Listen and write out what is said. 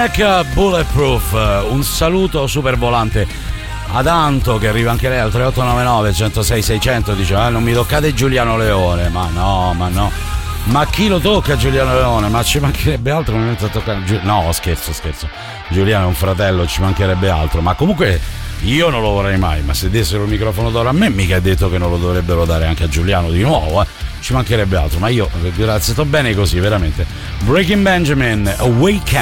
Bulletproof, un saluto super volante ad Anto che arriva anche lei al 3899 106 600, dice non mi toccate Giuliano Leone, ma no, ma chi lo tocca Giuliano Leone? Ma ci mancherebbe altro, non mi metto a toccare no, scherzo, Giuliano è un fratello, ci mancherebbe altro, ma comunque io non lo vorrei mai, ma se dessero il microfono d'oro a me mica è detto che non lo dovrebbero dare anche a Giuliano di nuovo, ci mancherebbe altro, ma io grazie, sto bene così, veramente. Breaking Benjamin, Awaken.